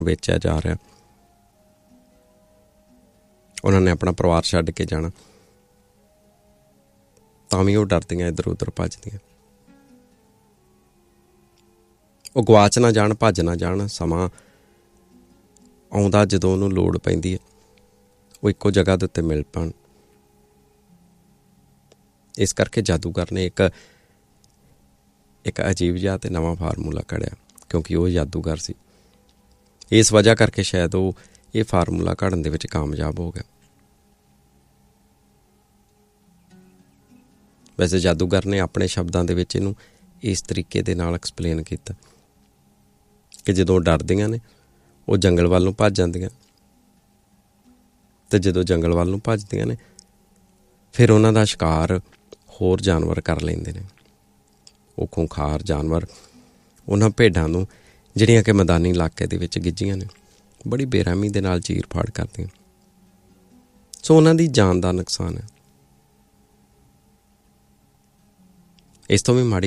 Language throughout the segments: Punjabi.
ਵੇਚਿਆ ਜਾ ਰਿਹਾ, ਉਹਨਾਂ ਨੇ ਆਪਣਾ ਪਰਿਵਾਰ ਛੱਡ ਕੇ ਜਾਣਾ, ਤਾਂ ਵੀ ਉਹ ਡਰਦੀਆਂ, ਇੱਧਰ ਉੱਧਰ ਭੱਜਦੀਆਂ। ਉਹ ਗਵਾਚ ਨਾ ਜਾਣ, ਭੱਜ ਨਾ ਜਾਣ। ਸਮਾਂ ਆਉਂਦਾ ਜਦੋਂ ਉਹਨੂੰ ਲੋੜ ਪੈਂਦੀ ਹੈ, ਉਹ ਇੱਕੋ ਜਗ੍ਹਾ ਦੇ ਉੱਤੇ ਮਿਲ ਪਾਉਣ। ਇਸ ਕਰਕੇ ਜਾਦੂਗਰ ਨੇ ਇੱਕ ਅਜੀਬ ਜਿਹਾ ਤੇ ਨਵਾਂ ਫਾਰਮੂਲਾ ਘੜਿਆ, ਕਿਉਂਕਿ ਉਹ ਜਾਦੂਗਰ ਸੀ। ਇਸ ਵਜ੍ਹਾ ਕਰਕੇ ਸ਼ਾਇਦ ਉਹ ਇਹ ਫਾਰਮੂਲਾ ਘੜਨ ਦੇ ਵਿੱਚ ਕਾਮਯਾਬ ਹੋ ਗਿਆ। ਵੈਸੇ ਜਾਦੂਗਰ ਨੇ ਆਪਣੇ ਸ਼ਬਦਾਂ ਦੇ ਵਿੱਚ ਇਹਨੂੰ ਇਸ ਤਰੀਕੇ ਦੇ ਨਾਲ ਐਕਸਪਲੇਨ ਕੀਤਾ ਕਿ ਜਦੋਂ ਡਰਦੀਆਂ ਨੇ, ਉਹ ਜੰਗਲ ਵੱਲ ਨੂੰ ਭੱਜ ਜਾਂਦੀਆਂ, ਅਤੇ ਜਦੋਂ ਜੰਗਲ ਵੱਲ ਨੂੰ ਭੱਜਦੀਆਂ ਨੇ, ਫਿਰ ਉਹਨਾਂ ਦਾ ਸ਼ਿਕਾਰ ਹੋਰ ਜਾਨਵਰ ਕਰ ਲੈਂਦੇ ਨੇ। ਉਹ ਖੂੰਖਾਰ ਜਾਨਵਰ ਉਹਨਾਂ ਭੇਡਾਂ ਨੂੰ, ਜਿਹੜੀਆਂ ਕਿ ਮੈਦਾਨੀ ਇਲਾਕੇ ਦੇ ਵਿੱਚ ਗਿੱਝੀਆਂ ਨੇ, ਬੜੀ ਬੇਰਹਿਮੀ ਦੇ ਨਾਲ ਚੀਰ ਫਾੜ ਕਰਦੀਆਂ। ਸੋ ਉਹਨਾਂ ਦੀ ਜਾਨ ਦਾ ਨੁਕਸਾਨ ਹੈ। ਇਸ ਤੋਂ ਵੀ ਮਾੜੀ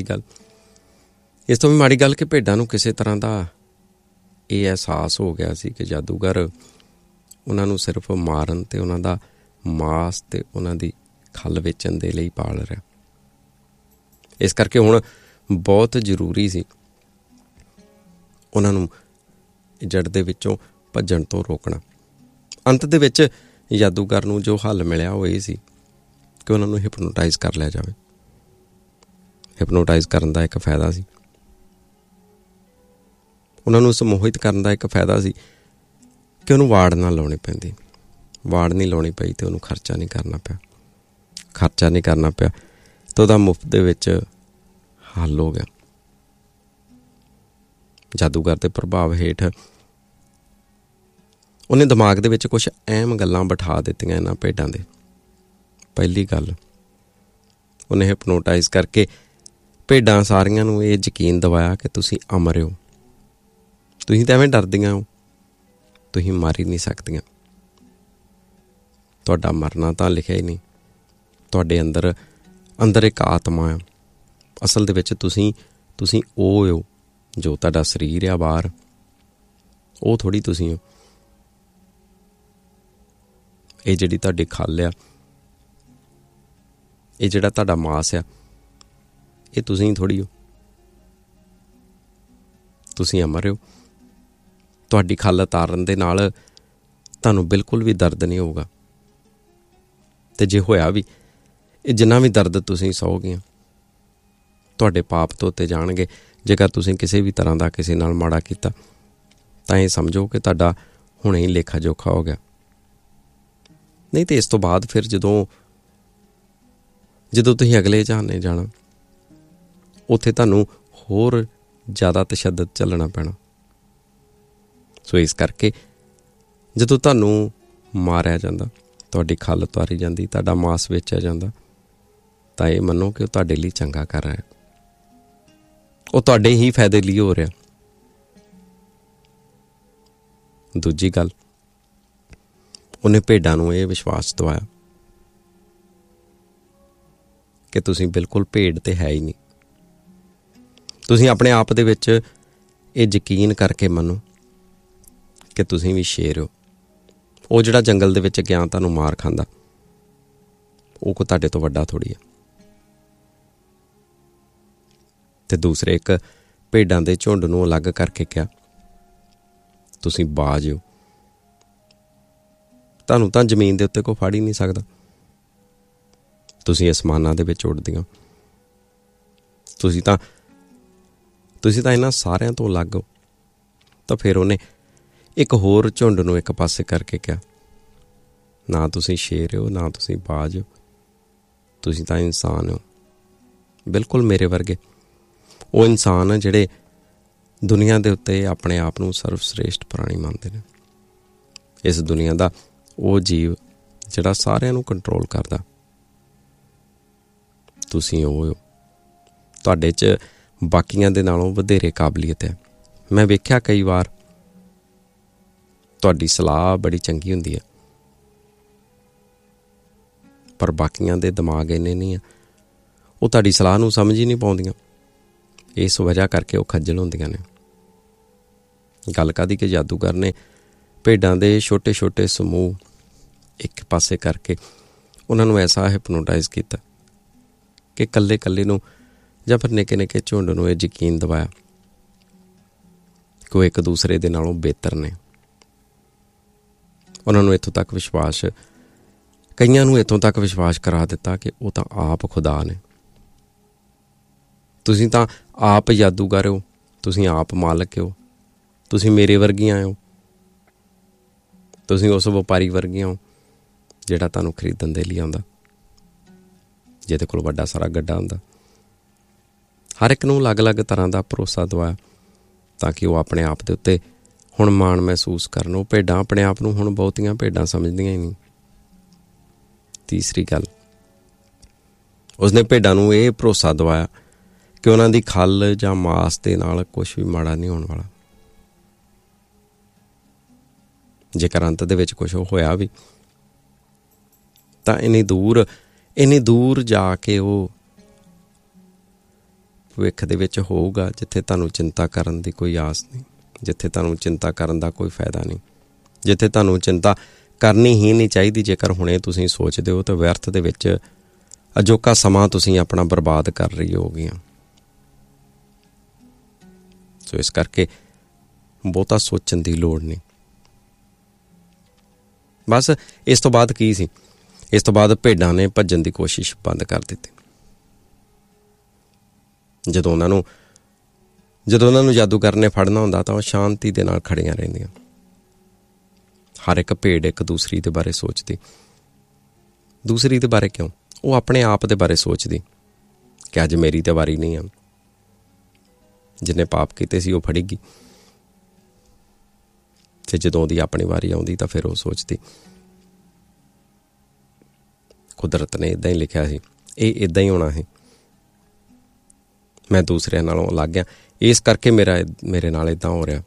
ਗੱਲ ਕਿ ਭੇਡਾਂ ਨੂੰ ਕਿਸੇ ਤਰ੍ਹਾਂ ਦਾ ਇਹ ਅਹਿਸਾਸ ਹੋ ਗਿਆ ਸੀ ਕਿ ਜਾਦੂਗਰ ਉਹਨਾਂ ਨੂੰ ਸਿਰਫ ਮਾਰਨ ਅਤੇ ਉਹਨਾਂ ਦਾ ਮਾਸ ਅਤੇ ਉਹਨਾਂ ਦੀ ਖੱਲ ਵੇਚਣ ਦੇ ਲਈ ਪਾਲ ਰਿਹਾ। ਇਸ ਕਰਕੇ ਹੁਣ ਬਹੁਤ ਜ਼ਰੂਰੀ ਸੀ ਉਹਨਾਂ ਨੂੰ ਜੜ ਦੇ ਵਿੱਚੋਂ ਭੱਜਣ ਤੋਂ ਰੋਕਣਾ। ਅੰਤ ਦੇ ਵਿੱਚ ਜਾਦੂਗਰ ਨੂੰ ਜੋ ਹੱਲ ਮਿਲਿਆ ਉਹ ਇਹ ਸੀ ਕਿ ਉਹਨਾਂ ਨੂੰ ਹਿਪਨੋਟਾਈਜ਼ ਕਰ ਲਿਆ ਜਾਵੇ। ਹਿਪਨੋਟਾਈਜ਼ ਕਰਨ ਦਾ ਇੱਕ ਫਾਇਦਾ ਸੀ, ਉਹਨਾਂ ਨੂੰ ਸਮੋਹਿਤ ਕਰਨ ਦਾ ਇੱਕ ਫਾਇਦਾ ਸੀ ਕਿ ਉਹਨੂੰ ਵਾੜ ਨਾ ਲਾਉਣੀ ਪੈਂਦੀ। ਵਾੜ ਨਹੀਂ ਲਾਉਣੀ ਪਈ ਅਤੇ ਉਹਨੂੰ ਖਰਚਾ ਨਹੀਂ ਕਰਨਾ ਪਿਆ ਅਤੇ ਉਹਦਾ ਮੁਫਤ ਦੇ ਵਿੱਚ ਹੱਲ ਹੋ ਗਿਆ। ਜਾਦੂਗਰ ਦੇ ਪ੍ਰਭਾਵ ਹੇਠ ਉਹਨੇ ਦਿਮਾਗ ਦੇ ਵਿੱਚ ਕੁਛ ਅਹਿਮ ਗੱਲਾਂ ਬਿਠਾ ਦਿੱਤੀਆਂ ਇਹਨਾਂ ਭੇਡਾਂ ਦੇ। ਪਹਿਲੀ ਗੱਲ, ਉਹਨੇ ਹਿਪਨੋਟਾਈਜ਼ ਕਰਕੇ ਭੇਡਾਂ ਸਾਰੀਆਂ ਨੂੰ ਇਹ ਯਕੀਨ ਦਿਵਾਇਆ ਕਿ ਤੁਸੀਂ ਅਮਰ ਹੋ। ਤੁਸੀਂ ਤਾਂ ਐਵੇਂ ਡਰਦੀਆਂ ਹੋ, ਤੁਸੀਂ ਮਰ ਹੀ ਨਹੀਂ ਸਕਦੀਆਂ। ਤੁਹਾਡਾ ਮਰਨਾ ਤਾਂ ਲਿਖਿਆ ਹੀ ਨਹੀਂ। ਤੁਹਾਡੇ ਅੰਦਰ ਇੱਕ ਆਤਮਾ ਆ। ਅਸਲ ਦੇ ਵਿੱਚ ਤੁਸੀਂ ਉਹ ਹੋ ਜੋ ਤੁਹਾਡਾ ਸਰੀਰ ਆ ਬਾਹਰ, ਉਹ ਥੋੜ੍ਹੀ ਤੁਸੀਂ ਹੋ। ਇਹ ਜਿਹੜੀ ਤੁਹਾਡੀ ਖੱਲ ਆ, ਇਹ ਜਿਹੜਾ ਤੁਹਾਡਾ ਮਾਸ ਆ, ਇਹ ਤੁਸੀਂ ਥੋੜ੍ਹੀ ਹੋ। ਤੁਸੀਂ ਅਮਰ ਹੋ। ਤੁਹਾਡੀ ਖੱਲ ਉਤਾਰਨ ਦੇ ਨਾਲ ਤੁਹਾਨੂੰ ਬਿਲਕੁਲ ਵੀ ਦਰਦ ਨਹੀਂ ਹੋਊਗਾ, ਅਤੇ ਜੇ ਹੋਇਆ ਵੀ, ਇਹ ਜਿੰਨਾ ਵੀ ਦਰਦ ਤੁਸੀਂ ਸਹੋਗੀਆਂ, ਤੁਹਾਡੇ ਪਾਪ ਧੋਤੇ ਜਾਣਗੇ। ਜੇਕਰ ਤੁਸੀਂ ਕਿਸੇ ਵੀ ਤਰ੍ਹਾਂ ਦਾ ਕਿਸੇ ਨਾਲ ਮਾੜਾ ਕੀਤਾ ਤਾਂ ਇਹ ਸਮਝੋ ਕਿ ਤੁਹਾਡਾ ਹੁਣੇ ਹੀ ਲੇਖਾ ਜੋਖਾ ਹੋ ਗਿਆ। ਨਹੀਂ ਤਾਂ ਇਸ ਤੋਂ ਬਾਅਦ ਫਿਰ ਜਦੋਂ ਤੁਸੀਂ ਅਗਲੇ ਜਹਾਨੇ ਜਾਣਾ, ਉੱਥੇ ਤੁਹਾਨੂੰ ਹੋਰ ਜ਼ਿਆਦਾ ਤਸ਼ੱਦਦ ਚੱਲਣਾ ਪੈਣਾ। ਸੋ ਇਸ ਕਰਕੇ ਜਦੋਂ ਤੁਹਾਨੂੰ ਮਾਰਿਆ ਜਾਂਦਾ, ਤੁਹਾਡੀ ਖੱਲ ਉਤਾਰੀ ਜਾਂਦੀ, ਤੁਹਾਡਾ ਮਾਸ ਵੇਚਿਆ ਜਾਂਦਾ, ਤਾਂ ਇਹ ਮੰਨੋ ਕਿ ਉਹ ਤੁਹਾਡੇ ਲਈ ਚੰਗਾ ਕਰ ਰਿਹਾ, ਉਹ ਤੁਹਾਡੇ ਹੀ ਫਾਇਦੇ ਲਈ ਹੋ ਰਿਹਾ। ਦੂਜੀ ਗੱਲ, ਉਹਨੇ ਭੇਡਾਂ ਨੂੰ ਇਹ ਵਿਸ਼ਵਾਸ ਦਿਵਾਇਆ ਕਿ ਤੁਸੀਂ ਬਿਲਕੁਲ ਭੇਡ ਤੇ ਹੈ ਹੀ ਨਹੀਂ। ਤੁਸੀਂ ਆਪਣੇ ਆਪ ਦੇ ਵਿੱਚ ਇਹ ਯਕੀਨ ਕਰਕੇ ਮੰਨੋ ਕਿ ਤੁਸੀਂ ਵੀ ਸ਼ੇਰ ਹੋ। ਉਹ ਜਿਹੜਾ ਜੰਗਲ ਦੇ ਵਿੱਚ ਗਿਆ ਤੁਹਾਨੂੰ ਮਾਰ ਖਾਂਦਾ, ਉਹ ਕੋਈ ਤੁਹਾਡੇ ਤੋਂ ਵੱਡਾ ਥੋੜ੍ਹੀ ਹੈ। ਅਤੇ ਦੂਸਰੇ, ਇੱਕ ਭੇਡਾਂ ਦੇ ਝੁੰਡ ਨੂੰ ਅਲੱਗ ਕਰਕੇ ਕਿਹਾ, ਤੁਸੀਂ ਬਾਜ ਹੋ। ਤੁਹਾਨੂੰ ਤਾਂ ਜ਼ਮੀਨ ਦੇ ਉੱਤੇ ਕੋਈ ਫੜ ਹੀ ਨਹੀਂ ਸਕਦਾ। ਤੁਸੀਂ ਅਸਮਾਨਾਂ ਦੇ ਵਿੱਚ ਉੱਡਦੀਆਂ। ਤੁਸੀਂ ਤਾਂ ਇਹਨਾਂ ਸਾਰਿਆਂ ਤੋਂ ਅਲੱਗ ਹੋ। ਤਾਂ ਫਿਰ ਉਹਨੇ ਇੱਕ ਹੋਰ ਝੁੰਡ ਨੂੰ ਇੱਕ ਪਾਸੇ ਕਰਕੇ ਕਿਹਾ, ਨਾ ਤੁਸੀਂ ਸ਼ੇਰ ਹੋ, ਨਾ ਤੁਸੀਂ ਬਾਜ ਹੋ, ਤੁਸੀਂ ਤਾਂ ਇਨਸਾਨ ਹੋ, ਬਿਲਕੁਲ ਮੇਰੇ ਵਰਗੇ। ਉਹ ਇਨਸਾਨ ਆ ਜਿਹੜੇ ਦੁਨੀਆ ਦੇ ਉੱਤੇ ਆਪਣੇ ਆਪ ਨੂੰ ਸਰਵਸ਼੍ਰੇਸ਼ਟ ਪ੍ਰਾਣੀ ਮੰਨਦੇ ਨੇ। ਇਸ ਦੁਨੀਆ ਦਾ ਉਹ ਜੀਵ ਜਿਹੜਾ ਸਾਰਿਆਂ ਨੂੰ ਕੰਟਰੋਲ ਕਰਦਾ, ਤੁਸੀਂ ਉਹ ਹੋ। ਤੁਹਾਡੇ 'ਚ ਬਾਕੀਆਂ ਦੇ ਨਾਲੋਂ ਵਧੇਰੇ ਕਾਬਲੀਅਤ ਹੈ। ਮੈਂ ਵੇਖਿਆ ਕਈ ਵਾਰ ਤੁਹਾਡੀ ਸਲਾਹ ਬੜੀ ਚੰਗੀ ਹੁੰਦੀ ਹੈ, ਪਰ ਬਾਕੀਆਂ ਦੇ ਦਿਮਾਗ ਇੰਨੇ ਨਹੀਂ ਆ, ਉਹ ਤੁਹਾਡੀ ਸਲਾਹ ਨੂੰ ਸਮਝ ਹੀ ਨਹੀਂ ਪਾਉਂਦੀਆਂ। ਇਸ ਵਜ੍ਹਾ ਕਰਕੇ ਉਹ ਖੱਜਲ ਹੁੰਦੀਆਂ ਨੇ। ਗੱਲ ਕਾਹਦੀ ਕਿ ਜਾਦੂਗਰ ਨੇ ਭੇਡਾਂ ਦੇ ਛੋਟੇ ਛੋਟੇ ਸਮੂਹ ਇੱਕ ਪਾਸੇ ਕਰਕੇ ਉਹਨਾਂ ਨੂੰ ਐਸਾ ਹਿਪਨੋਟਾਈਜ਼ ਕੀਤਾ ਕਿ ਇਕੱਲੇ ਇਕੱਲੇ ਨੂੰ ਜਾਂ ਫਿਰ ਨਿੱਕੇ ਨਿੱਕੇ ਝੁੰਡ ਨੂੰ ਇਹ ਯਕੀਨ ਦਿਵਾਇਆ ਕਿ ਉਹ ਇੱਕ ਦੂਸਰੇ ਦੇ ਨਾਲੋਂ ਬਿਹਤਰ ਨੇ। ਉਹਨਾਂ ਨੂੰ ਇੱਥੋਂ ਤੱਕ ਵਿਸ਼ਵਾਸ, ਕਈਆਂ ਨੂੰ ਇੱਥੋਂ ਤੱਕ ਵਿਸ਼ਵਾਸ ਕਰਾ ਦਿੱਤਾ ਕਿ ਉਹ ਤਾਂ ਆਪ ਖੁਦਾ ਨੇ। ਤੁਸੀਂ ਤਾਂ ਆਪ ਜਾਦੂਗਰ ਹੋ, ਤੁਸੀਂ ਆਪ ਮਾਲਕ ਹੋ, ਤੁਸੀਂ ਮੇਰੇ ਵਰਗੀਆਂ ਹੋ, ਤੁਸੀਂ ਉਸ ਵਪਾਰੀ ਵਰਗੀਆਂ ਹੋ ਜਿਹੜਾ ਤੁਹਾਨੂੰ ਖਰੀਦਣ ਦੇ ਲਈ ਆਉਂਦਾ, ਜਿਹਦੇ ਕੋਲ ਵੱਡਾ ਸਾਰਾ ਗੱਡਾ ਹੁੰਦਾ। ਹਰ ਇੱਕ ਨੂੰ ਅਲੱਗ-ਅਲੱਗ ਤਰ੍ਹਾਂ ਦਾ ਭਰੋਸਾ ਦਵਾਇਆ ਤਾਂ ਕਿ ਉਹ ਆਪਣੇ ਆਪ ਦੇ ਉੱਤੇ ਹੁਣ ਮਾਣ ਮਹਿਸੂਸ ਕਰਨ। ਉਹ ਭੇਡਾਂ ਆਪਣੇ ਆਪ ਨੂੰ ਹੁਣ ਬਹੁਤੀਆਂ ਭੇਡਾਂ ਸਮਝਦੀਆਂ ਹੀ ਨਹੀਂ। ਤੀਸਰੀ ਗੱਲ, ਉਸਨੇ ਭੇਡਾਂ ਨੂੰ ਇਹ ਭਰੋਸਾ ਦਵਾਇਆ ਕਿ ਉਹਨਾਂ ਦੀ ਖੱਲ ਜਾਂ ਮਾਸ ਦੇ ਨਾਲ ਕੁਛ ਵੀ ਮਾੜਾ ਨਹੀਂ ਹੋਣ ਵਾਲਾ। ਜੇਕਰ ਅੰਤ ਦੇ ਵਿੱਚ ਕੁਛ ਹੋਇਆ ਵੀ ਤਾਂ ਇੰਨੀ ਦੂਰ ਜਾ ਕੇ ਉਹ ਭਵਿੱਖ ਦੇ ਵਿੱਚ ਹੋਊਗਾ ਜਿੱਥੇ ਤੁਹਾਨੂੰ ਚਿੰਤਾ ਕਰਨ ਦੀ ਕੋਈ ਆਸ ਨਹੀਂ, ਜਿੱਥੇ ਤੁਹਾਨੂੰ ਚਿੰਤਾ ਕਰਨ ਦਾ ਕੋਈ ਫਾਇਦਾ ਨਹੀਂ, ਜਿੱਥੇ ਤੁਹਾਨੂੰ ਚਿੰਤਾ ਕਰਨੀ ਹੀ ਨਹੀਂ ਚਾਹੀਦੀ। ਜੇਕਰ ਹੁਣੇ ਤੁਸੀਂ ਸੋਚਦੇ ਹੋ ਤਾਂ ਵਿਅਰਥ ਦੇ ਵਿੱਚ ਅਜੋਕਾ ਸਮਾਂ ਤੁਸੀਂ ਆਪਣਾ ਬਰਬਾਦ ਕਰ ਰਹੀ ਹੋਗੀਆਂ। ਸੋ ਇਸ ਕਰਕੇ ਬਹੁਤਾ ਸੋਚਣ ਦੀ ਲੋੜ ਨਹੀਂ। ਬਸ ਇਸ ਤੋਂ ਬਾਅਦ ਕੀ ਸੀ? ਇਸ ਤੋਂ ਬਾਅਦ ਭੇਡਾਂ ਨੇ ਭੱਜਣ ਦੀ ਕੋਸ਼ਿਸ਼ ਬੰਦ ਕਰ ਦਿੱਤੀ। ਜਦੋਂ ਉਹਨਾਂ ਨੂੰ ਜਾਦੂਗਰ ਨੇ ਫੜਨਾ ਹੁੰਦਾ ਤਾਂ ਉਹ ਸ਼ਾਂਤੀ ਦੇ ਨਾਲ ਖੜੀਆਂ ਰਹਿੰਦੀਆਂ। ਹਰ ਇੱਕ ਭੇਡ ਇੱਕ ਦੂਸਰੀ ਦੇ ਬਾਰੇ ਸੋਚਦੀ। ਦੂਸਰੀ ਦੇ ਬਾਰੇ ਕਿਉਂ? ਉਹ ਆਪਣੇ ਆਪ ਦੇ ਬਾਰੇ ਸੋਚਦੀ ਕਿ ਅੱਜ ਮੇਰੀ ਤੇ ਵਾਰੀ ਨਹੀਂ ਆ। ਜਿਹਨੇ ਪਾਪ ਕੀਤੇ ਸੀ ਉਹ ਫੜੇਗੀ, ਤੇ ਜਦੋਂ ਉਹਦੀ ਆਪਣੀ ਵਾਰੀ ਆਉਂਦੀ ਤਾਂ ਫਿਰ ਉਹ ਸੋਚਦੀ ਕੁਦਰਤ ਨੇ ਇੱਦਾਂ ਹੀ ਲਿਖਿਆ ਸੀ, ਇਹ ਇੱਦਾਂ ਹੀ ਹੋਣਾ ਸੀ, ਮੈਂ ਦੂਸਰਿਆਂ ਨਾਲੋਂ ਅਲੱਗ ਹਾਂ, ਇਸ ਕਰਕੇ ਮੇਰੇ ਨਾਲ ਇੱਦਾਂ ਹੋ ਰਿਹਾ।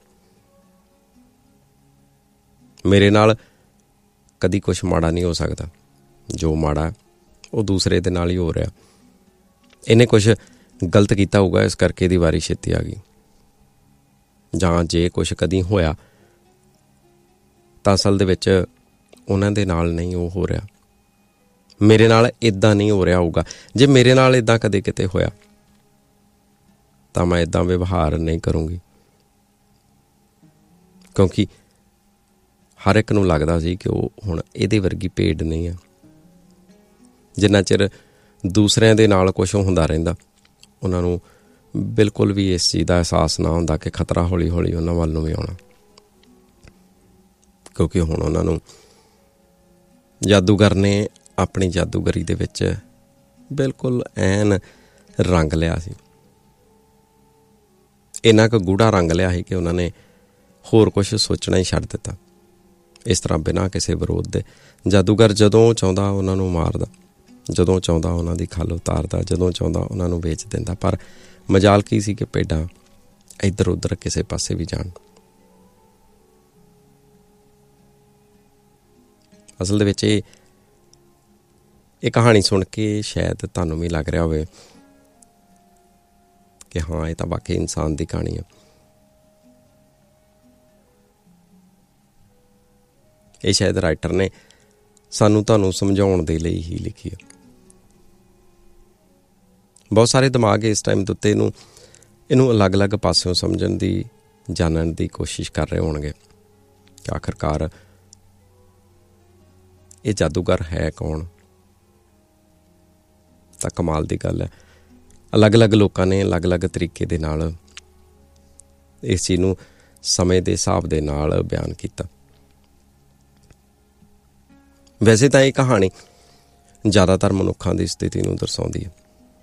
ਮੇਰੇ ਨਾਲ ਕਦੀ ਕੁਛ ਮਾੜਾ ਨਹੀਂ ਹੋ ਸਕਦਾ। ਜੋ ਮਾੜਾ ਉਹ ਦੂਸਰੇ ਦੇ ਨਾਲ ਹੀ ਹੋ ਰਿਹਾ। ਇਹਨੇ ਕੁਛ ਗਲਤ ਕੀਤਾ ਹੋਊਗਾ, ਇਸ ਕਰਕੇ ਇਹਦੀ ਵਾਰੀ ਛੇਤੀ ਆ ਗਈ। ਜਾਂ ਜੇ ਕੁਛ ਕਦੀ ਹੋਇਆ ਤਾਂ ਅਸਲ ਦੇ ਵਿੱਚ ਉਹਨਾਂ ਦੇ ਨਾਲ ਨਹੀਂ ਉਹ ਹੋ ਰਿਹਾ। ਮੇਰੇ ਨਾਲ ਇੱਦਾਂ ਨਹੀਂ ਹੋ ਰਿਹਾ ਹੋਊਗਾ। ਜੇ ਮੇਰੇ ਨਾਲ ਇੱਦਾਂ ਕਦੇ ਕਿਤੇ ਹੋਇਆ ਤਾਂ ਮੈਂ ਇੱਦਾਂ ਵਿਵਹਾਰ ਨਹੀਂ ਕਰੂੰਗੀ, ਕਿਉਂਕਿ ਹਰ ਇੱਕ ਨੂੰ ਲੱਗਦਾ ਸੀ ਕਿ ਉਹ ਹੁਣ ਇਹਦੇ ਵਰਗੀ ਭੇਡ ਨਹੀਂ ਆ। ਜਿੰਨਾ ਚਿਰ ਦੂਸਰਿਆਂ ਦੇ ਨਾਲ ਕੁਛ ਹੁੰਦਾ ਰਹਿੰਦਾ, ਉਹਨਾਂ ਨੂੰ ਬਿਲਕੁਲ ਵੀ ਇਸ ਚੀਜ਼ ਦਾ ਅਹਿਸਾਸ ਨਾ ਹੁੰਦਾ ਕਿ ਖਤਰਾ ਹੌਲੀ ਹੌਲੀ ਉਹਨਾਂ ਵੱਲ ਨੂੰ ਵੀ ਆਉਣਾ। ਕਿਉਂਕਿ ਹੁਣ ਉਹਨਾਂ ਨੂੰ ਜਾਦੂਗਰ ਨੇ ਆਪਣੀ ਜਾਦੂਗਰੀ ਦੇ ਵਿੱਚ ਬਿਲਕੁਲ ਐਨ ਰੰਗ ਲਿਆ ਸੀ। ਇੰਨਾ ਕੁ ਗੂੜਾ ਰੰਗ ਲਿਆ ਸੀ ਕਿ ਉਹਨਾਂ ਨੇ ਹੋਰ ਕੁਛ ਸੋਚਣਾ ਹੀ ਛੱਡ ਦਿੱਤਾ। ਇਸ ਤਰ੍ਹਾਂ ਬਿਨਾਂ ਕਿਸੇ ਵਿਰੋਧ ਦੇ ਜਾਦੂਗਰ ਜਦੋਂ ਚਾਹੁੰਦਾ ਉਹਨਾਂ ਨੂੰ ਮਾਰਦਾ, ਜਦੋਂ ਚਾਹੁੰਦਾ ਉਹਨਾਂ ਦੀ ਖੱਲ ਉਤਾਰਦਾ, ਜਦੋਂ ਚਾਹੁੰਦਾ ਉਹਨਾਂ ਨੂੰ ਵੇਚ ਦਿੰਦਾ। ਪਰ ਮਜਾਲ ਕੀ ਸੀ ਕਿ ਭੇਡਾਂ ਇੱਧਰ ਉੱਧਰ ਕਿਸੇ ਪਾਸੇ ਵੀ ਜਾਣ। ਅਸਲ ਦੇ ਵਿੱਚ ਇਹ ਕਹਾਣੀ ਸੁਣ ਕੇ ਸ਼ਾਇਦ ਤੁਹਾਨੂੰ ਵੀ ਲੱਗ ਰਿਹਾ ਹੋਵੇ ਕਿ ਹਾਂ, ਇਹ ਤਾਂ ਵਾਕਈ ਇਨਸਾਨ ਦੀ ਕਹਾਣੀ ਹੈ। ਇਹ ਸ਼ਾਇਦ ਰਾਈਟਰ ਨੇ ਤੁਹਾਨੂੰ ਸਮਝਾਉਣ ਦੇ ਲਈ ਹੀ ਲਿਖੀ ਹੈ। ਬਹੁਤ ਸਾਰੇ ਦਿਮਾਗ ਇਸ ਟਾਈਮ ਦੇ ਉੱਤੇ ਇਹਨੂੰ ਅਲੱਗ-ਅਲੱਗ ਪਾਸਿਓਂ ਸਮਝਣ ਦੀ, ਜਾਣਨ ਦੀ ਕੋਸ਼ਿਸ਼ ਕਰ ਰਹੇ ਹੋਣਗੇ ਕਿ ਆਖਰਕਾਰ ਇਹ ਜਾਦੂਗਰ ਹੈ ਕੌਣ। ਤਾਂ ਕਮਾਲ ਦੀ ਗੱਲ ਹੈ, ਅਲੱਗ-ਅਲੱਗ ਲੋਕਾਂ ਨੇ ਅਲੱਗ-ਅਲੱਗ ਤਰੀਕੇ ਦੇ ਨਾਲ ਇਸ ਚੀਜ਼ ਨੂੰ ਸਮੇਂ ਦੇ ਹਿਸਾਬ ਦੇ ਨਾਲ ਬਿਆਨ ਕੀਤਾ। ਵੈਸੇ ਤਾਂ ਇਹ ਕਹਾਣੀ ਜ਼ਿਆਦਾਤਰ ਮਨੁੱਖਾਂ ਦੀ ਸਥਿਤੀ ਨੂੰ ਦਰਸਾਉਂਦੀ ਹੈ।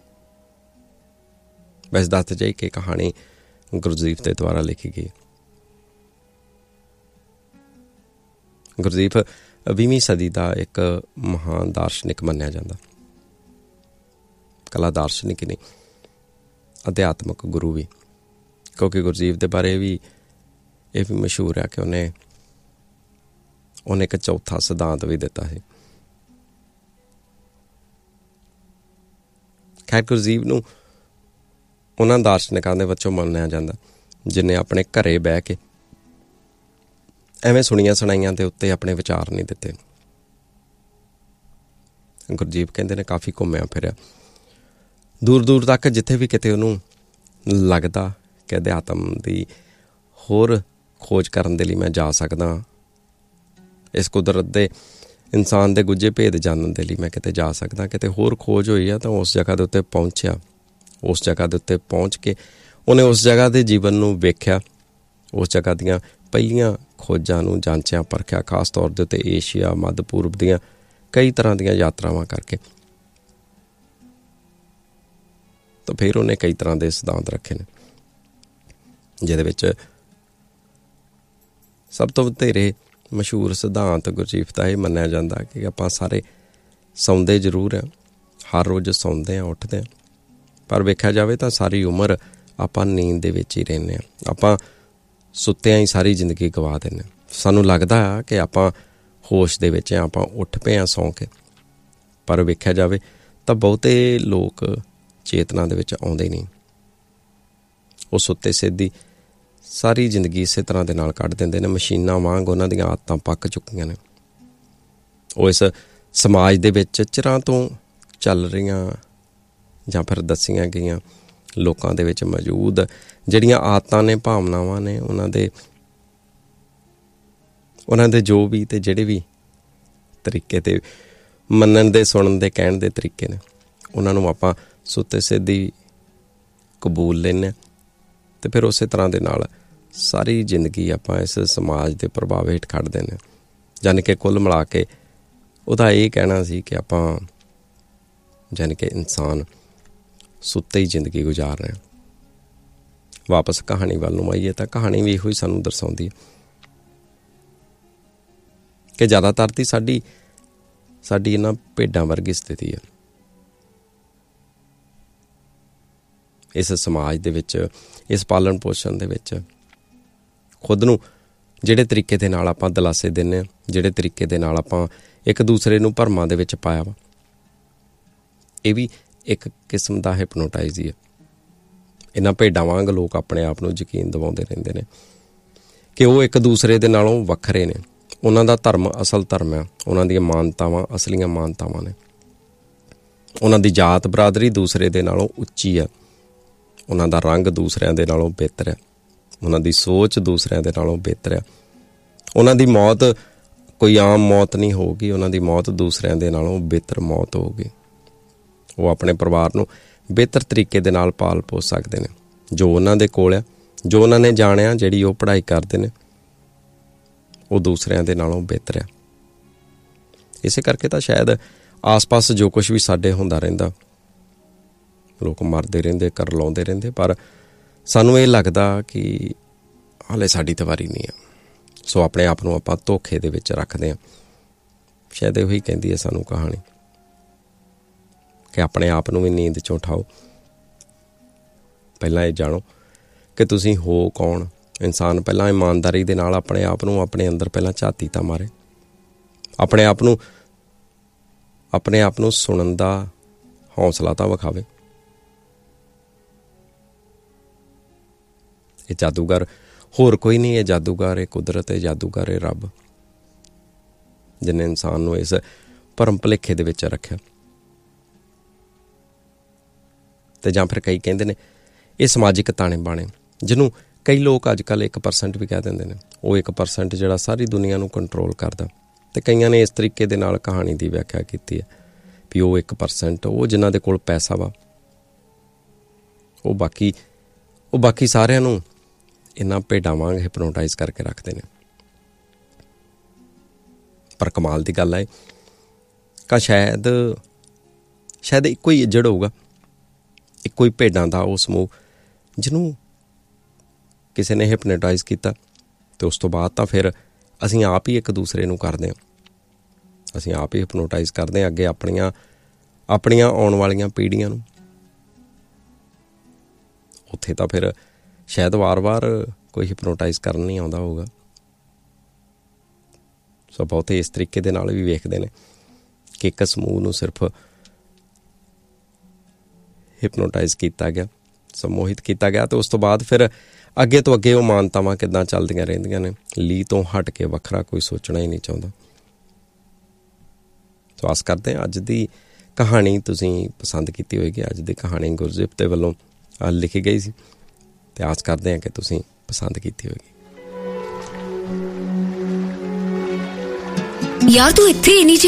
ਵੈਸੇ ਦੱਸ ਜਾਏ ਕਿ ਕਹਾਣੀ ਗੁਰਦੀਪ ਦੇ ਦੁਆਰਾ ਲਿਖੀ ਗਈ। ਗੁਰਦੀਪ 20ਵੀਂ ਸਦੀ ਦਾ ਇੱਕ ਮਹਾਨ ਦਾਰਸ਼ਨਿਕ ਮੰਨਿਆ ਜਾਂਦਾ। ਕਲਾ ਦਾਰਸ਼ਨਿਕ ਹੀ ਨਹੀਂ, ਅਧਿਆਤਮਕ ਗੁਰੂ ਵੀ। ਕਿਉਂਕਿ ਗੁਰਦੀਪ ਦੇ ਬਾਰੇ ਵੀ ਇਹ ਵੀ ਮਸ਼ਹੂਰ ਹੈ ਕਿ ਉਹਨੇ ਇੱਕ ਚੌਥਾ ਸਿਧਾਂਤ ਵੀ ਦਿੱਤਾ ਸੀ। ਖੈਰ, ਗੁਰਦੀਪ ਨੂੰ ਉਹਨਾਂ ਦਾਰਸ਼ਨਿਕਾਂ ਦੇ ਵਿੱਚੋਂ ਮੰਨਿਆ ਜਾਂਦਾ ਜਿਹਨੇ ਆਪਣੇ ਘਰੇ ਬਹਿ ਕੇ ਐਵੇਂ ਸੁਣੀਆਂ ਸੁਣਾਈਆਂ ਦੇ ਉੱਤੇ ਆਪਣੇ ਵਿਚਾਰ ਨਹੀਂ ਦਿੱਤੇ। ਗੁਰਜੀਤ ਕਹਿੰਦੇ ਨੇ ਕਾਫੀ ਘੁੰਮਿਆ ਫਿਰਿਆ, ਦੂਰ ਦੂਰ ਤੱਕ, ਜਿੱਥੇ ਵੀ ਕਿਤੇ ਉਹਨੂੰ ਲੱਗਦਾ ਕਿ ਅਧਿਆਤਮ ਦੀ ਹੋਰ ਖੋਜ ਕਰਨ ਦੇ ਲਈ ਮੈਂ ਜਾ ਸਕਦਾ, ਇਸ ਕੁਦਰਤ ਦੇ ਇਨਸਾਨ ਦੇ ਗੁੱਝੇ ਭੇਦ ਜਾਣਨ ਦੇ ਲਈ ਮੈਂ ਕਿਤੇ ਜਾ ਸਕਦਾ, ਕਿਤੇ ਹੋਰ ਖੋਜ ਹੋਈ ਆ, ਤਾਂ ਉਸ ਜਗ੍ਹਾ ਦੇ ਉੱਤੇ ਪਹੁੰਚਿਆ। ਉਸ ਜਗ੍ਹਾ ਦੇ ਉੱਤੇ ਪਹੁੰਚ ਕੇ ਉਹਨੇ ਉਸ ਜਗ੍ਹਾ ਦੇ ਜੀਵਨ ਨੂੰ ਵੇਖਿਆ, ਉਸ ਜਗ੍ਹਾ ਦੀਆਂ ਪਹਿਲੀਆਂ ਖੋਜਾਂ ਨੂੰ ਜਾਂਚਿਆ ਪਰਖਿਆ, ਖਾਸ ਤੌਰ ਦੇ ਉੱਤੇ ਏਸ਼ੀਆ, ਮੱਧ ਪੂਰਬ ਦੀਆਂ ਕਈ ਤਰ੍ਹਾਂ ਦੀਆਂ ਯਾਤਰਾਵਾਂ ਕਰਕੇ। ਤਾਂ ਫਿਰ ਉਹਨੇ ਕਈ ਤਰ੍ਹਾਂ ਦੇ ਸਿਧਾਂਤ ਰੱਖੇ ਨੇ, ਜਿਹਦੇ ਵਿੱਚ ਸਭ ਤੋਂ ਵਧੇਰੇ ਮਸ਼ਹੂਰ ਸਿਧਾਂਤ ਗੁਰਜੀਤ ਦਾ ਇਹ ਮੰਨਿਆ ਜਾਂਦਾ ਕਿ ਆਪਾਂ ਸਾਰੇ ਸੌਂਦੇ ਜ਼ਰੂਰ ਹਾਂ, ਹਰ ਰੋਜ਼ ਸੌਂਦੇ ਹਾਂ, ਉੱਠਦੇ ਹਾਂ, ਪਰ ਵੇਖਿਆ ਜਾਵੇ ਤਾਂ ਸਾਰੀ ਉਮਰ ਆਪਾਂ ਨੀਂਦ ਦੇ ਵਿੱਚ ਹੀ ਰਹਿੰਦੇ ਹਾਂ। ਆਪਾਂ ਸੁੱਤਿਆਂ ਹੀ ਸਾਰੀ ਜ਼ਿੰਦਗੀ ਗਵਾ ਦਿੰਦੇ ਹਾਂ। ਸਾਨੂੰ ਲੱਗਦਾ ਕਿ ਆਪਾਂ ਹੋਸ਼ ਦੇ ਵਿੱਚ ਹਾਂ, ਆਪਾਂ ਉੱਠ ਪਏ ਹਾਂ ਸੌਂ ਕੇ, ਪਰ ਵੇਖਿਆ ਜਾਵੇ ਤਾਂ ਬਹੁਤੇ ਲੋਕ ਚੇਤਨਾ ਦੇ ਵਿੱਚ ਆਉਂਦੇ ਨਹੀਂ। ਉਹ ਸੁੱਤੇ ਸਿੱਧੀ ਸਾਰੀ ਜ਼ਿੰਦਗੀ ਇਸੇ ਤਰ੍ਹਾਂ ਦੇ ਨਾਲ ਕੱਢ ਦਿੰਦੇ ਨੇ। ਮਸ਼ੀਨਾਂ ਵਾਂਗ ਉਹਨਾਂ ਦੀਆਂ ਆਦਤਾਂ ਪੱਕ ਚੁੱਕੀਆਂ ਨੇ। ਉਹ ਇਸ ਸਮਾਜ ਦੇ ਵਿੱਚ ਚਿਰਾਂ ਤੋਂ ਚੱਲ ਰਹੀਆਂ ਜਾਂ ਫਿਰ ਦੱਸੀਆਂ ਗਈਆਂ ਲੋਕਾਂ ਦੇ ਵਿੱਚ ਮੌਜੂਦ ਜਿਹੜੀਆਂ ਆਦਤਾਂ ਨੇ, ਭਾਵਨਾਵਾਂ ਨੇ, ਉਹਨਾਂ ਦੇ ਜੋ ਵੀ ਅਤੇ ਜਿਹੜੇ ਵੀ ਤਰੀਕੇ ਤੇ ਮੰਨਣ ਦੇ, ਸੁਣਨ ਦੇ, ਕਹਿਣ ਦੇ ਤਰੀਕੇ ਨੇ, ਉਹਨਾਂ ਨੂੰ ਆਪਾਂ ਸੁੱਤੇ ਸਿੱਧੀ ਕਬੂਲ ਲੈਂਦੇ ਹਾਂ। ਅਤੇ ਫਿਰ ਉਸੇ ਤਰ੍ਹਾਂ ਦੇ ਨਾਲ ਸਾਰੀ ਜ਼ਿੰਦਗੀ ਆਪਾਂ ਇਸ ਸਮਾਜ ਦੇ ਪ੍ਰਭਾਵ ਹੇਠ ਖੜ੍ਹ ਦਿੰਦੇ ਹਾਂ। ਯਾਨੀ ਕਿ ਕੁੱਲ ਮਿਲਾ ਕੇ ਉਹਦਾ ਇਹ ਕਹਿਣਾ ਸੀ ਕਿ ਆਪਾਂ ਯਾਨੀ ਕਿ ਇਨਸਾਨ ਸੁੱਤੇ ਹੀ ਜ਼ਿੰਦਗੀ ਗੁਜ਼ਾਰ ਰਹੇ ਹਾਂ। ਵਾਪਸ ਕਹਾਣੀ ਵੱਲ ਨੂੰ ਆਈਏ ਤਾਂ ਕਹਾਣੀ ਵੀ ਇਹੋ ਹੀ ਸਾਨੂੰ ਦਰਸਾਉਂਦੀ ਹੈ ਕਿ ਜ਼ਿਆਦਾਤਰ ਦੀ ਸਾਡੀ ਇਹਨਾਂ ਭੇਡਾਂ ਵਰਗੀ ਸਥਿਤੀ ਹੈ। ਇਸ ਸਮਾਜ ਦੇ ਵਿੱਚ, ਇਸ ਪਾਲਣ ਪੋਸ਼ਣ ਦੇ ਵਿੱਚ ਖੁਦ ਨੂੰ ਜਿਹੜੇ ਤਰੀਕੇ ਦੇ ਨਾਲ ਆਪਾਂ ਦਿਲਾਸੇ ਦਿੰਦੇ ਹਾਂ, ਜਿਹੜੇ ਤਰੀਕੇ ਦੇ ਨਾਲ ਆਪਾਂ ਇੱਕ ਦੂਸਰੇ ਨੂੰ ਭਰਮਾਂ ਦੇ ਵਿੱਚ ਪਾਇਆ ਵਾ, ਇਹ ਵੀ ਇੱਕ ਕਿਸਮ ਦਾ ਹਿਪਨੋਟਾਈਜ਼ ਹੀ ਹੈ। ਇਹਨਾਂ ਭੇਡਾਂ ਵਾਂਗ ਲੋਕ ਆਪਣੇ ਆਪ ਨੂੰ ਯਕੀਨ ਦਿਵਾਉਂਦੇ ਰਹਿੰਦੇ ਨੇ ਕਿ ਉਹ ਇੱਕ ਦੂਸਰੇ ਦੇ ਨਾਲੋਂ ਵੱਖਰੇ ਨੇ। ਉਹਨਾਂ ਦਾ ਧਰਮ ਅਸਲ ਧਰਮ ਹੈ, ਉਹਨਾਂ ਦੀਆਂ ਮਾਨਤਾਵਾਂ ਅਸਲੀਆਂ ਮਾਨਤਾਵਾਂ ਨੇ, ਉਹਨਾਂ ਦੀ ਜਾਤ ਬਰਾਦਰੀ ਦੂਸਰੇ ਦੇ ਨਾਲੋਂ ਉੱਚੀ ਹੈ, ਉਹਨਾਂ ਦਾ ਰੰਗ ਦੂਸਰਿਆਂ ਦੇ ਨਾਲੋਂ ਬਿਹਤਰ ਹੈ, ਉਹਨਾਂ ਦੀ ਸੋਚ ਦੂਸਰਿਆਂ ਦੇ ਨਾਲੋਂ ਬਿਹਤਰ ਹੈ, ਉਹਨਾਂ ਦੀ ਮੌਤ ਕੋਈ ਆਮ ਮੌਤ ਨਹੀਂ ਹੋਊਗੀ, ਉਹਨਾਂ ਦੀ ਮੌਤ ਦੂਸਰਿਆਂ ਦੇ ਨਾਲੋਂ ਬਿਹਤਰ ਮੌਤ ਹੋਊਗੀ। ਉਹ ਆਪਣੇ ਪਰਿਵਾਰ ਨੂੰ ਬਿਹਤਰ ਤਰੀਕੇ ਦੇ ਨਾਲ ਪਾਲ ਪੋਸ ਸਕਦੇ ਨੇ। ਜੋ ਉਹਨਾਂ ਦੇ ਕੋਲ ਆ, ਜੋ ਉਹਨਾਂ ਨੇ ਜਾਣਿਆ, ਜਿਹੜੀ ਉਹ ਪੜ੍ਹਾਈ ਕਰਦੇ ਨੇ, ਉਹ ਦੂਸਰਿਆਂ ਦੇ ਨਾਲੋਂ ਬਿਹਤਰ ਆ। ਇਸੇ ਕਰਕੇ ਤਾਂ ਸ਼ਾਇਦ ਆਸ-ਪਾਸ ਜੋ ਕੁਛ ਵੀ ਸਾਡੇ ਹੁੰਦਾ ਰਹਿੰਦਾ, ਲੋਕ ਮਰਦੇ ਰਹਿੰਦੇ, ਕਰਲਾਉਂਦੇ ਰਹਿੰਦੇ, ਪਰ ਸਾਨੂੰ ਇਹ ਲੱਗਦਾ ਕਿ ਹਾਲੇ ਸਾਡੀ ਤਵਾਰੀ ਨਹੀਂ ਆ। ਸੋ ਆਪਣੇ ਆਪ ਨੂੰ ਆਪਾਂ ਧੋਖੇ ਦੇ ਵਿੱਚ ਰੱਖਦੇ ਹਾਂ। ਸ਼ਾਇਦ ਇਹੋ ਹੀ ਕਹਿੰਦੀ ਹੈ ਸਾਨੂੰ ਕਹਾਣੀ ਕਿ ਆਪਣੇ ਆਪ ਨੂੰ ਵੀ ਨੀਂਦ 'ਚੋਂ ਉਠਾਓ। ਪਹਿਲਾਂ ਇਹ ਜਾਣੋ ਕਿ ਤੁਸੀਂ ਹੋ ਕੌਣ। ਇਨਸਾਨ ਪਹਿਲਾਂ ਇਮਾਨਦਾਰੀ ਦੇ ਨਾਲ ਆਪਣੇ ਆਪ ਨੂੰ, ਆਪਣੇ ਅੰਦਰ ਪਹਿਲਾਂ ਝਾਤੀ ਤਾਂ ਮਾਰੇ, ਆਪਣੇ ਆਪ ਨੂੰ ਸੁਣਨ ਦਾ ਹੌਸਲਾ ਤਾਂ ਵਿਖਾਵੇ। ਇਹ ਜਾਦੂਗਰ ਹੋਰ ਕੋਈ ਨਹੀਂ, ਇਹ ਜਾਦੂਗਰ, ਇਹ ਕੁਦਰਤ, ਇਹ ਜਾਦੂਗਰ, ਇਹ ਰੱਬ, ਜਿਹਨੇ ਇਨਸਾਨ ਨੂੰ ਇਸ ਭਰਮ ਭੁਲੇਖੇ ਦੇ ਵਿੱਚ ਰੱਖਿਆ। ਅਤੇ ਜਾਂ ਫਿਰ ਕਈ ਕਹਿੰਦੇ ਨੇ ਇਹ ਸਮਾਜਿਕ ਤਾਣੇ ਬਾਣੇ, ਜਿਹਨੂੰ ਕਈ ਲੋਕ ਅੱਜ ਕੱਲ੍ਹ 1% ਵੀ ਕਹਿ ਦਿੰਦੇ ਨੇ। ਉਹ 1% ਜਿਹੜਾ ਸਾਰੀ ਦੁਨੀਆ ਨੂੰ ਕੰਟਰੋਲ ਕਰਦਾ। ਅਤੇ ਕਈਆਂ ਨੇ ਇਸ ਤਰੀਕੇ ਦੇ ਨਾਲ ਕਹਾਣੀ ਦੀ ਵਿਆਖਿਆ ਕੀਤੀ ਹੈ ਵੀ ਉਹ 1%, ਉਹ ਜਿਨ੍ਹਾਂ ਦੇ ਕੋਲ ਪੈਸਾ ਵਾ, ਉਹ ਬਾਕੀ ਸਾਰਿਆਂ ਨੂੰ ਇਹਨਾਂ ਭੇਡਾਂ ਵਾਂਗ ਹਿਪਨੋਟਾਈਜ਼ ਕਰਕੇ ਰੱਖਦੇ ਨੇ। ਪਰ ਕਮਾਲ ਦੀ ਗੱਲ ਹੈ ਕਿ ਸ਼ਾਇਦ ਇੱਕੋ ਹੀ ਇੱਜੜ ਹੋਊਗਾ, ਇੱਕੋ ਹੀ ਭੇਡਾਂ ਦਾ ਉਹ ਸਮੂਹ ਜਿਹਨੂੰ ਕਿਸੇ ਨੇ ਹਿਪਨੋਟਾਈਜ਼ ਕੀਤਾ। ਅਤੇ ਉਸ ਤੋਂ ਬਾਅਦ ਤਾਂ ਫਿਰ ਅਸੀਂ ਆਪ ਹੀ ਇੱਕ ਦੂਸਰੇ ਨੂੰ ਕਰਦੇ ਹਾਂ, ਅਸੀਂ ਆਪ ਹੀ ਹਿਪਨੋਟਾਈਜ਼ ਕਰਦੇ ਹਾਂ ਅੱਗੇ ਆਪਣੀਆਂ ਆਉਣ ਵਾਲੀਆਂ ਪੀੜ੍ਹੀਆਂ ਨੂੰ। ਉੱਥੇ ਤਾਂ ਫਿਰ ਸ਼ਾਇਦ ਵਾਰ-ਵਾਰ ਕੋਈ ਹਿਪਨੋਟਾਈਜ਼ ਕਰਨ ਨਹੀਂ ਆਉਂਦਾ ਹੋਊਗਾ। ਸੋ ਬਹੁਤੇ ਇਸ ਤਰੀਕੇ ਦੇ ਨਾਲ ਵੀ ਵੇਖਦੇ ਨੇ ਕਿ ਇੱਕ ਸਮੂਹ ਨੂੰ ਸਿਰਫ ਹਿਪਨੋਟਾਈਜ਼ ਕੀਤਾ ਗਿਆ, ਸਮੋਹਿਤ ਕੀਤਾ ਗਿਆ। ਅਤੇ ਉਸ ਤੋਂ ਬਾਅਦ ਫਿਰ ਅੱਗੇ ਤੋਂ ਅੱਗੇ ਉਹ ਮਾਨਤਾਵਾਂ ਕਿੱਦਾਂ ਚੱਲਦੀਆਂ ਰਹਿੰਦੀਆਂ ਨੇ। ਲੀਹ ਤੋਂ ਹਟ ਕੇ ਵੱਖਰਾ ਕੋਈ ਸੋਚਣਾ ਹੀ ਨਹੀਂ ਚਾਹੁੰਦਾ। ਸੋ ਆਸ ਕਰਦੇ ਹਾਂ ਅੱਜ ਦੀ ਕਹਾਣੀ ਤੁਸੀਂ ਪਸੰਦ ਕੀਤੀ ਹੋਏਗੀ। ਅੱਜ ਦੀ ਕਹਾਣੀ ਗੁਰਜੀਤ ਦੇ ਵੱਲੋਂ ਲਿਖੀ ਗਈ ਸੀ ਅਤੇ ਆਸ ਕਰਦੇ ਹਾਂ ਕਿ ਤੁਸੀਂ ਪਸੰਦ ਕੀਤੀ ਹੋਏਗੀ। ਯਾਰ ਤੂੰ ਇੱਥੇ ਇੰਨੀ